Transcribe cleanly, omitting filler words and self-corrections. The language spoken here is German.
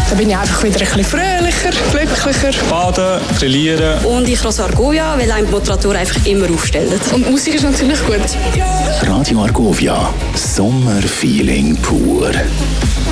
Da bin ich einfach wieder ein bisschen fröhlicher, glücklicher. Baden, grillieren. Und ich höre Argovia, weil einem die Temperatur einfach immer aufstellt. Und die Musik ist natürlich gut. Radio Argovia, Sommerfeeling pur.